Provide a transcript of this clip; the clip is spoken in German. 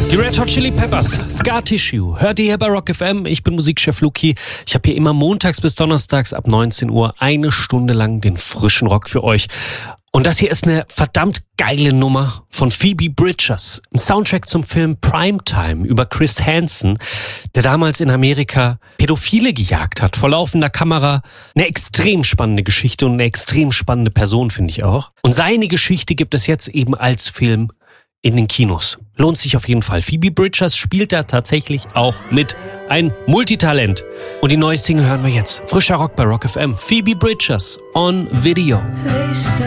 Die Red Hot Chili Peppers, Scar Tissue, hört ihr hier bei Rock FM. Ich bin Musikchef Luki. Ich habe hier immer montags bis donnerstags ab 19 Uhr eine Stunde lang den frischen Rock für euch. Und das hier ist eine verdammt geile Nummer von Phoebe Bridgers. Ein Soundtrack zum Film Primetime über Chris Hansen, der damals in Amerika Pädophile gejagt hat, vor laufender Kamera. Eine extrem spannende Geschichte und eine extrem spannende Person, finde ich auch. Und seine Geschichte gibt es jetzt eben als Film in den Kinos. Lohnt sich auf jeden Fall. Phoebe Bridgers spielt da tatsächlich auch mit. Ein Multitalent. Und die neue Single hören wir jetzt. Frischer Rock bei Rock FM. Phoebe Bridgers on Video.